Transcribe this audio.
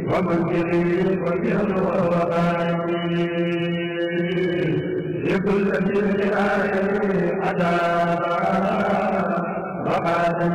ومنكري وجهل وغائبي لكل ذي آية عذابا وقال